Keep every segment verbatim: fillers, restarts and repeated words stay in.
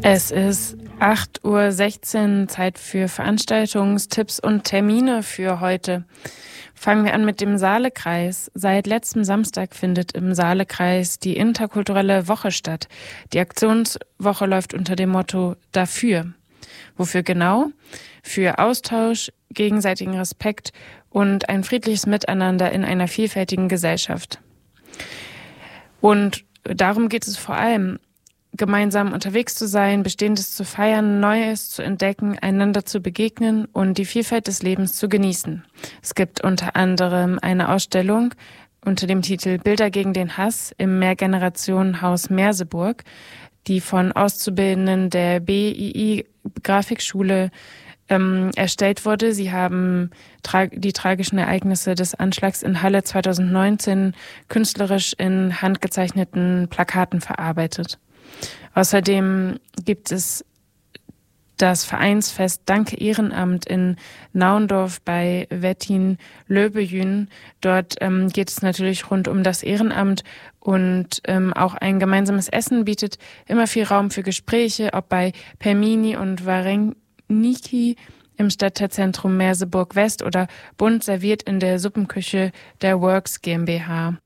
Es ist acht Uhr sechzehn, Zeit für Veranstaltungstipps und Termine für heute. Fangen wir an mit dem Saalekreis. Seit letztem Samstag findet im Saalekreis die interkulturelle Woche statt. Die Aktionswoche läuft unter dem Motto Dafür. Wofür genau? Für Austausch, gegenseitigen Respekt und ein friedliches Miteinander in einer vielfältigen Gesellschaft. Und darum geht es vor allem, gemeinsam unterwegs zu sein, Bestehendes zu feiern, Neues zu entdecken, einander zu begegnen und die Vielfalt des Lebens zu genießen. Es gibt unter anderem eine Ausstellung unter dem Titel Bilder gegen den Hass im Mehrgenerationenhaus Merseburg, die von Auszubildenden der B I I-Grafikschule ähm, erstellt wurde. Sie haben tra- die tragischen Ereignisse des Anschlags in Halle zweitausendneunzehn künstlerisch in handgezeichneten Plakaten verarbeitet. Außerdem gibt es das Vereinsfest Danke Ehrenamt in Naundorf bei Wettin-Löbejün. Dort ähm, geht es natürlich rund um das Ehrenamt und ähm, auch ein gemeinsames Essen bietet immer viel Raum für Gespräche, ob bei Permini und Wareniki im Stadtteilzentrum Merseburg West oder bunt serviert in der Suppenküche der Works GmbH.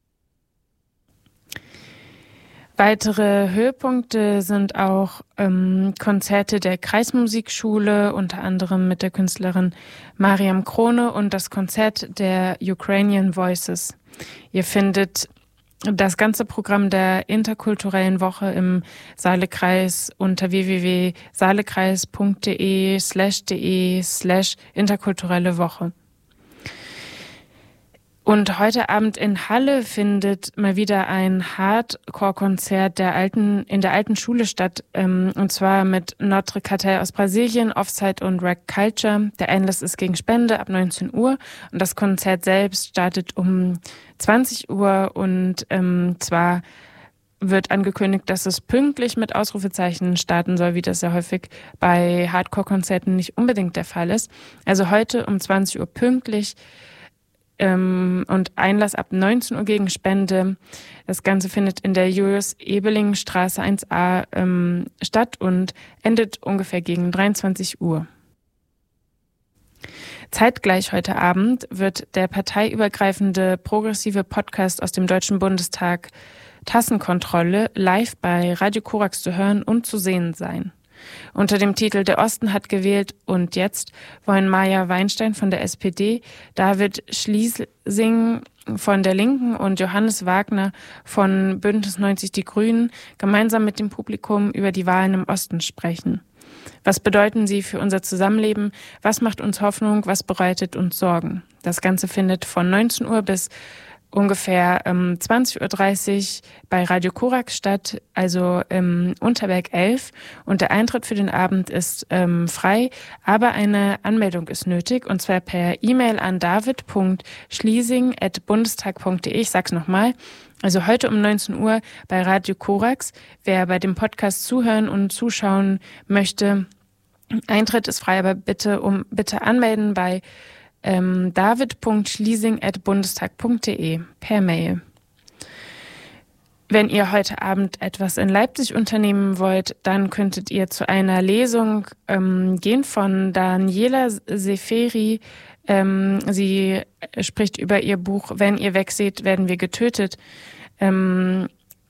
Weitere Höhepunkte sind auch ähm, Konzerte der Kreismusikschule, unter anderem mit der Künstlerin Mariam Krone und das Konzert der Ukrainian Voices. Ihr findet das ganze Programm der interkulturellen Woche im Saalekreis unter w w w punkt saalekreis punkt de slash de slash interkulturelle Woche. Und heute Abend in Halle findet mal wieder ein Hardcore-Konzert der alten, in der alten Schule statt, ähm, und zwar mit Notre Cartel aus Brasilien, Offside und Rack Culture. Der Einlass ist gegen Spende ab neunzehn Uhr und das Konzert selbst startet um zwanzig Uhr und ähm, zwar wird angekündigt, dass es pünktlich mit Ausrufezeichen starten soll, wie das ja häufig bei Hardcore-Konzerten nicht unbedingt der Fall ist. Also heute um zwanzig Uhr pünktlich und Einlass ab neunzehn Uhr gegen Spende. Das Ganze findet in der Julius-Ebeling-Straße eins a ähm, statt und endet ungefähr gegen dreiundzwanzig Uhr. Zeitgleich heute Abend wird der parteiübergreifende progressive Podcast aus dem Deutschen Bundestag Tassenkontrolle live bei Radio Korax zu hören und zu sehen sein. Unter dem Titel Der Osten hat gewählt und jetzt wollen Maja Weinstein von der S P D, David Schließing von der Linken und Johannes Wagner von Bündnis neunzig Die Grünen gemeinsam mit dem Publikum über die Wahlen im Osten sprechen. Was bedeuten sie für unser Zusammenleben? Was macht uns Hoffnung? Was bereitet uns Sorgen? Das Ganze findet von neunzehn Uhr bis ungefähr ähm, zwanzig Uhr dreißig bei Radio Korax statt, also im Unterberg elf. Und der Eintritt für den Abend ist ähm, frei, aber eine Anmeldung ist nötig, und zwar per E-Mail an david punkt schließing at bundestag punkt de. Ich sag's nochmal. Also heute um neunzehn Uhr bei Radio Korax. Wer bei dem Podcast zuhören und zuschauen möchte, Eintritt ist frei, aber bitte um bitte anmelden bei Ähm, david punkt schließing at bundestag punkt de per Mail. Wenn ihr heute Abend etwas in Leipzig unternehmen wollt, dann könntet ihr zu einer Lesung ähm, gehen von Daniela Seferi. Ähm, sie spricht über ihr Buch Wenn ihr wegseht, werden wir getötet. Ähm,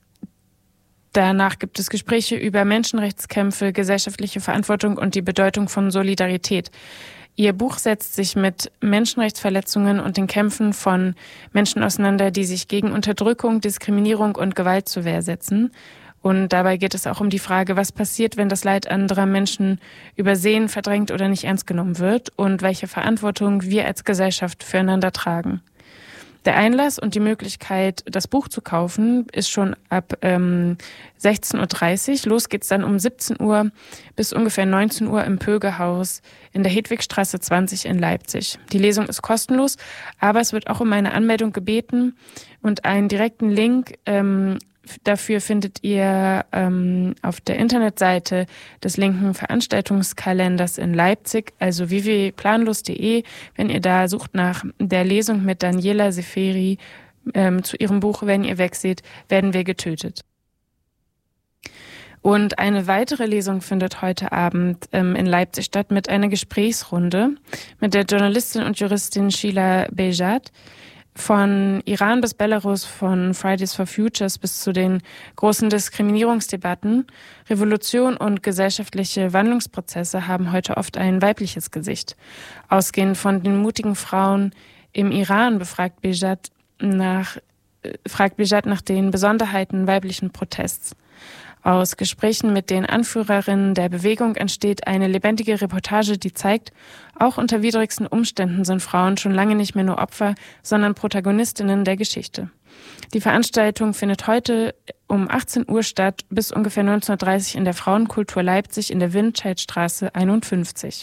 Danach gibt es Gespräche über Menschenrechtskämpfe, gesellschaftliche Verantwortung und die Bedeutung von Solidarität. Ihr Buch setzt sich mit Menschenrechtsverletzungen und den Kämpfen von Menschen auseinander, die sich gegen Unterdrückung, Diskriminierung und Gewalt zur Wehr setzen. Und dabei geht es auch um die Frage, was passiert, wenn das Leid anderer Menschen übersehen, verdrängt oder nicht ernst genommen wird und welche Verantwortung wir als Gesellschaft füreinander tragen. Der Einlass und die Möglichkeit, das Buch zu kaufen, ist schon ab ähm, sechzehn Uhr dreißig. Los geht's dann um siebzehn Uhr bis ungefähr neunzehn Uhr im Pögehaus in der Hedwigstraße zwanzig in Leipzig. Die Lesung ist kostenlos, aber es wird auch um eine Anmeldung gebeten und einen direkten Link ähm, dafür findet ihr ähm, auf der Internetseite des linken Veranstaltungskalenders in Leipzig, also w w w punkt planlos punkt de. Wenn ihr da sucht nach der Lesung mit Daniela Seferi ähm, zu ihrem Buch Wenn ihr wegseht, werden wir getötet. Und eine weitere Lesung findet heute Abend ähm, in Leipzig statt mit einer Gesprächsrunde mit der Journalistin und Juristin Sheila Bejad. Von Iran bis Belarus, von Fridays for Futures bis zu den großen Diskriminierungsdebatten, Revolution und gesellschaftliche Wandlungsprozesse haben heute oft ein weibliches Gesicht. Ausgehend von den mutigen Frauen im Iran befragt Bejad nach, äh, fragt Bejad nach den Besonderheiten weiblichen Protests. Aus Gesprächen mit den Anführerinnen der Bewegung entsteht eine lebendige Reportage, die zeigt, auch unter widrigsten Umständen sind Frauen schon lange nicht mehr nur Opfer, sondern Protagonistinnen der Geschichte. Die Veranstaltung findet heute um achtzehn Uhr statt, bis ungefähr neunzehn Uhr dreißig in der Frauenkultur Leipzig in der Windscheidstraße einundfünfzig.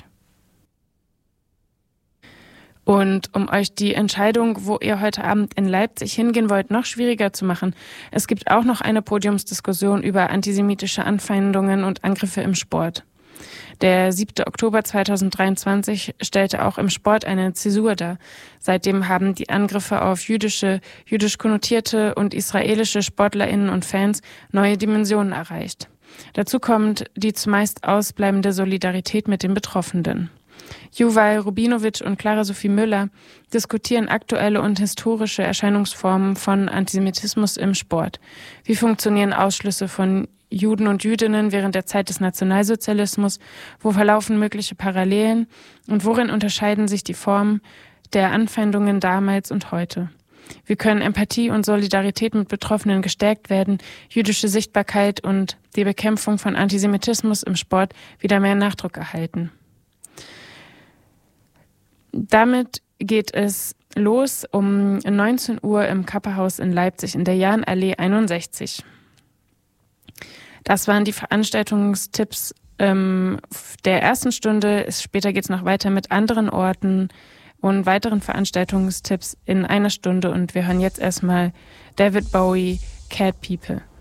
Und um euch die Entscheidung, wo ihr heute Abend in Leipzig hingehen wollt, noch schwieriger zu machen, es gibt auch noch eine Podiumsdiskussion über antisemitische Anfeindungen und Angriffe im Sport. Der siebte Oktober zweitausenddreiundzwanzig stellte auch im Sport eine Zäsur dar. Seitdem haben die Angriffe auf jüdische, jüdisch konnotierte und israelische SportlerInnen und Fans neue Dimensionen erreicht. Dazu kommt die zumeist ausbleibende Solidarität mit den Betroffenen. Yuval Rubinowitsch und Clara Sophie Müller diskutieren aktuelle und historische Erscheinungsformen von Antisemitismus im Sport. Wie funktionieren Ausschlüsse von Juden und Jüdinnen während der Zeit des Nationalsozialismus? Wo verlaufen mögliche Parallelen? Und worin unterscheiden sich die Formen der Anfeindungen damals und heute? Wie können Empathie und Solidarität mit Betroffenen gestärkt werden, jüdische Sichtbarkeit und die Bekämpfung von Antisemitismus im Sport wieder mehr Nachdruck erhalten? Damit geht es los um neunzehn Uhr im Kapperhaus in Leipzig in der Jahnallee einundsechzig. Das waren die Veranstaltungstipps ähm, der ersten Stunde. Später geht es noch weiter mit anderen Orten und weiteren Veranstaltungstipps in einer Stunde. Und wir hören jetzt erstmal David Bowie, Cat People.